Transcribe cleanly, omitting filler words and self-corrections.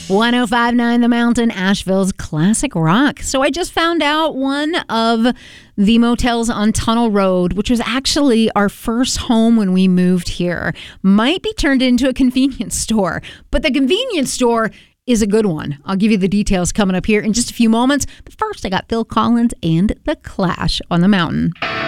105.9 The Mountain, Asheville's classic rock. So I just found out one of the motels on Tunnel Road, which was actually our first home when we moved here, might be turned into a convenience store. But the convenience store is a good one. I'll give you the details coming up here in just a few moments. But first, I got Phil Collins and The Clash on the Mountain.